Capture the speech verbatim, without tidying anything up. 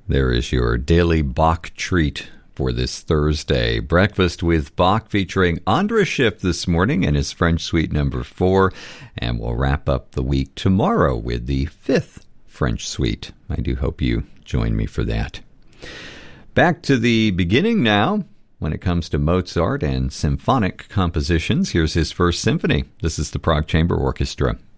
There is your daily Bach treat for this Thursday. Breakfast with Bach featuring Andras Schiff this morning and his French Suite number four. And we'll wrap up the week tomorrow with the fifth French Suite. I do hope you join me for that. Back to the beginning now. When it comes to Mozart and symphonic compositions, here's his first symphony. This is the Prague Chamber Orchestra.